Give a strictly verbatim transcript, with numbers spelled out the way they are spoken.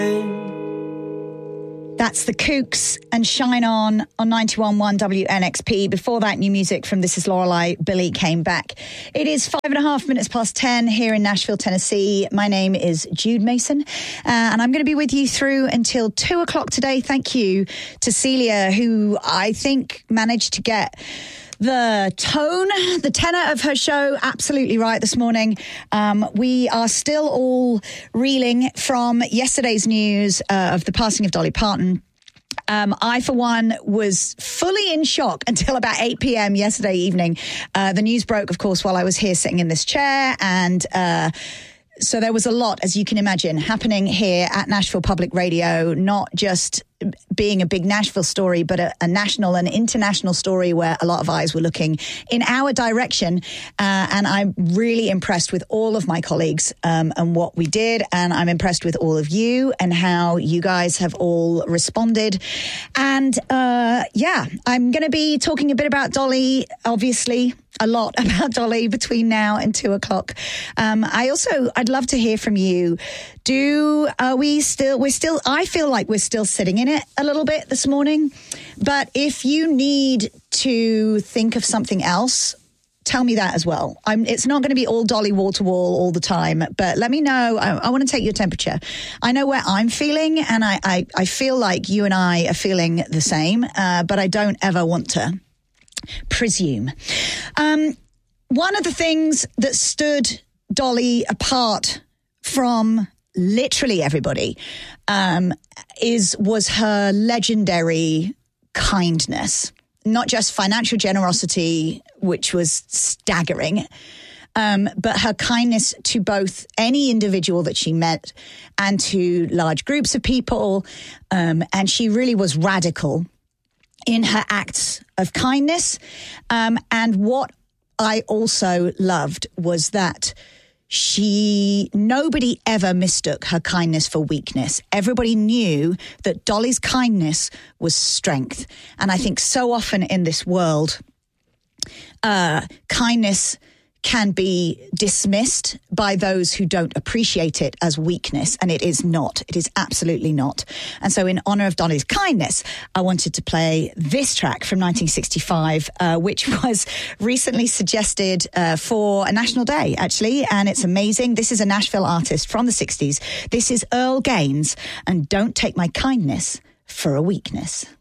That's the Kooks and Shine On on ninety-one point one W N X P. Before that, new music from This Is Lorelei, Billy Came Back. It is five and a half minutes past ten here in Nashville, Tennessee. My name is Jude Mason, uh, and I'm going to be with you through until two o'clock today. Thank you to Celia, who I think managed to get the tone, the tenor of her show absolutely right this morning. Um, we are still all reeling from yesterday's news uh, of the passing of Dolly Parton. Um, I, for one, was fully in shock until about eight p.m. yesterday evening. Uh, the news broke, of course, while I was here sitting in this chair, and uh, so there was a lot, as you can imagine, happening here at Nashville Public Radio, not just being a big Nashville story, but a, a national and international story where a lot of eyes were looking in our direction. Uh, and I'm really impressed with all of my colleagues um, and what we did. And I'm impressed with all of you and how you guys have all responded. And uh, yeah, I'm going to be talking a bit about Dolly, obviously. A lot about Dolly between now and two o'clock. Um, I also, I'd love to hear from you. Do, are we still, we're still, I feel like we're still sitting in it a little bit this morning. But if you need to think of something else, tell me that as well. I'm, it's not going to be all Dolly wall to wall all the time, but let me know. I, I want to take your temperature. I know where I'm feeling, and I, I, I feel like you and I are feeling the same, uh, but I don't ever want to presume. Um, one of the things that stood Dolly apart from literally everybody um, is was her legendary kindness, not just financial generosity, which was staggering, um, but her kindness to both any individual that she met and to large groups of people. Um, and she really was radical in her acts of kindness. Um, and what I also loved was that she, nobody ever mistook her kindness for weakness. Everybody knew that Dolly's kindness was strength. And I think so often in this world, uh, kindness can be dismissed by those who don't appreciate it as weakness, and it is not. It is absolutely not. And so in honor of Dolly's kindness, I wanted to play this track from nineteen sixty-five, uh, which was recently suggested uh, for a national day, actually, and it's amazing. This is a Nashville artist from the sixties. This is Earl Gaines, and Don't Take My Kindness for a Weakness.